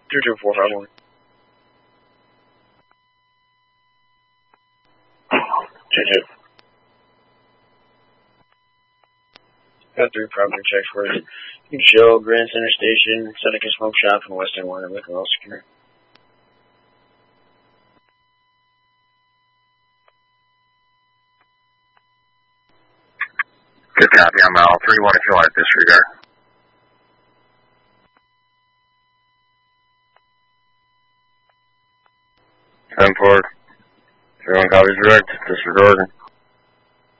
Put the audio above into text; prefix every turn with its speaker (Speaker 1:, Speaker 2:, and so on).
Speaker 1: 22451. 22. Got 3 property checks for you. Shell, Grand Center Station, Seneca Smoke Shop, and Western Warner, looking all secure.
Speaker 2: Good copy, I'm out. 3-1 if you want to disregard. 10-4. 3-1 copies direct, disregard.